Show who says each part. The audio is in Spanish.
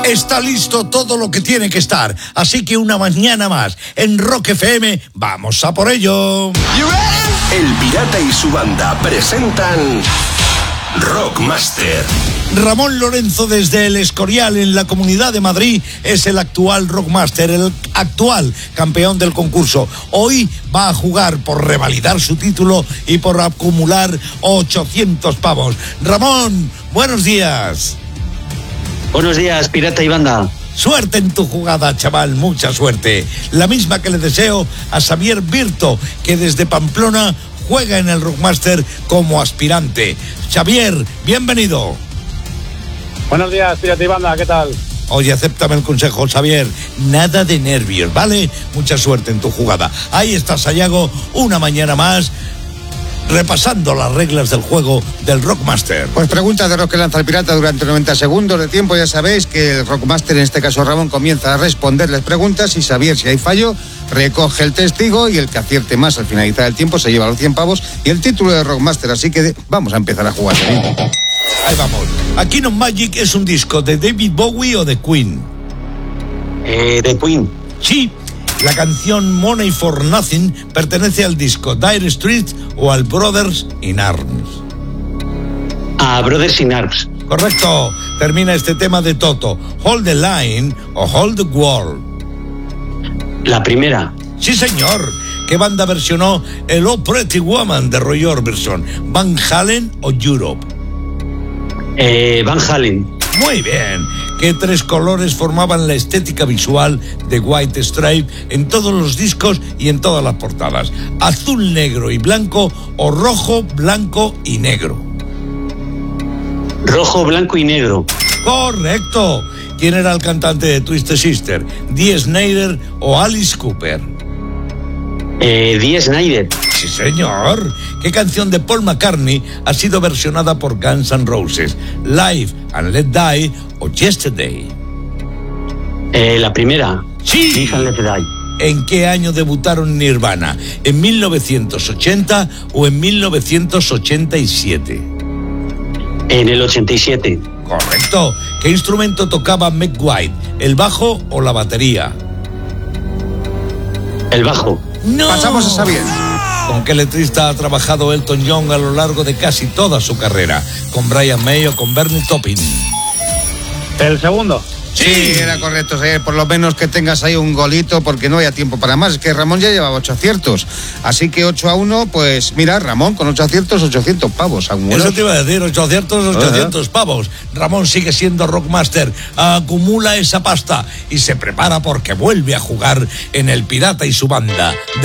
Speaker 1: Está listo todo lo que tiene que estar, así que una mañana más en Rock FM, vamos a por ello.
Speaker 2: El Pirata y su banda presentan Rockmaster.
Speaker 1: Ramón Lorenzo desde El Escorial en la Comunidad de Madrid es el actual Rockmaster, el actual campeón del concurso. Hoy va a jugar por revalidar su título y por acumular 800 pavos. Ramón, buenos días.
Speaker 3: Buenos días, Pirata y banda.
Speaker 1: Suerte en tu jugada, chaval, mucha suerte. La misma que le deseo a Xavier Virto, que desde Pamplona juega en el Rockmaster como aspirante. Xavier, bienvenido.
Speaker 4: Buenos días, Pirata y banda, ¿qué tal?
Speaker 1: Oye, acéptame el consejo, Xavier. Nada de nervios, ¿vale? Mucha suerte en tu jugada. Ahí está Sayago, una mañana más, repasando las reglas del juego del Rockmaster.
Speaker 5: Pues pregunta de rock que lanza el pirata durante 90 segundos de tiempo. Ya sabéis que el Rockmaster, en este caso Ramón, comienza a responderles preguntas y Xavier, si hay fallo, recoge el testigo y el que acierte más al finalizar el tiempo se lleva los 100 pavos y el título de Rockmaster. Así que vamos a empezar a jugar.
Speaker 1: Ahí vamos. Aquí no Magic es un disco de David Bowie o de Queen.
Speaker 3: De Queen.
Speaker 1: Sí. La canción Money for Nothing pertenece al disco Dire Straits o al Brothers in Arms.
Speaker 3: A Brothers in Arms.
Speaker 1: Correcto. Termina este tema de Toto. Hold the Line o Hold the World.
Speaker 3: La primera.
Speaker 1: Sí, señor. ¿Qué banda versionó el Oh Pretty Woman de Roy Orbison? ¿Van Halen o Europe?
Speaker 3: Van Halen.
Speaker 1: Muy bien. ¿Qué tres colores formaban la estética visual de White Stripe en todos los discos y en todas las portadas? ¿Azul, negro y blanco o rojo, blanco y negro?
Speaker 3: Rojo, blanco y negro.
Speaker 1: Correcto. ¿Quién era el cantante de Twisted Sister? ¿Dee Snider o Alice Cooper?
Speaker 3: Dee Snider.
Speaker 1: Sí, señor. ¿Qué canción de Paul McCartney ha sido versionada por Guns N' Roses? ¿Live and Let Die o Yesterday?
Speaker 3: La primera.
Speaker 1: Sí.
Speaker 3: Live and Let Die.
Speaker 1: ¿En qué año debutaron Nirvana? ¿En 1980 o en 1987?
Speaker 3: En el 87.
Speaker 1: Correcto. ¿Qué instrumento tocaba Meg White? ¿El bajo o la batería?
Speaker 3: El bajo.
Speaker 1: ¡No!
Speaker 5: Pasamos a Xavier.
Speaker 1: ¿Con qué letrista ha trabajado Elton John a lo largo de casi toda su carrera? ¿Con Brian May o con Bernie Taupin?
Speaker 4: El segundo.
Speaker 5: Sí, era correcto, Xavier. Por lo menos que tengas ahí un golito, porque no había tiempo para más. Es que Ramón ya llevaba 8 aciertos. Así que 8-1, pues mira, Ramón con 8 aciertos, 800 pavos.
Speaker 1: Eso te iba a decir, 800 pavos. Ramón sigue siendo Rockmaster, acumula esa pasta y se prepara porque vuelve a jugar en El Pirata y su banda.